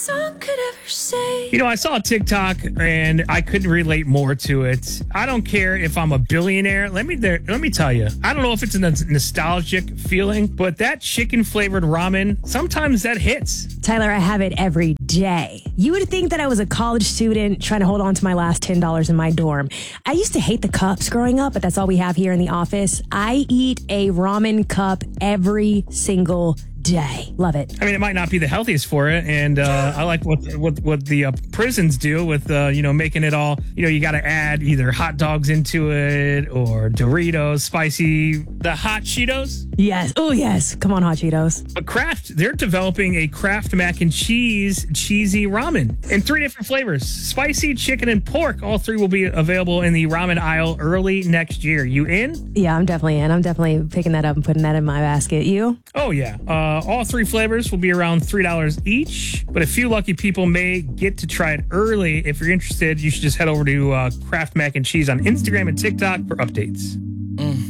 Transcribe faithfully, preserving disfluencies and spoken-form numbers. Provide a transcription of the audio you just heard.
song could ever say. You know, I saw a TikTok and I couldn't relate more to it. I don't care if I'm a billionaire. Let me there, let me tell you, I don't know if it's a nostalgic feeling, but that chicken flavored ramen, sometimes that hits. Tyler, I have it every day. You would think that I was a college student trying to hold on to my last ten dollars in my dorm. I used to hate the cups growing up, but that's all we have here in the office. I eat a ramen cup every single day. Love it. I mean, it might not be the healthiest for it, and uh, I like what what what the uh, prisons do with uh, you know, making it all. You know, you got to add either hot dogs into it or Doritos, spicy, the hot Cheetos. Yes. Oh, yes. Come on, hot Cheetos. But Kraft, they're developing a Kraft mac and cheese cheesy ramen in three different flavors: spicy, chicken, and pork. All three will be available in the ramen aisle early next year. You in? Yeah, I'm definitely in. I'm definitely picking that up and putting that in my basket. You? Oh yeah. Uh, all three flavors will be around three dollars each, but a few lucky people may get to try it early. If you're interested, you should just head over to uh, Kraft Mac and Cheese on Instagram and TikTok for updates.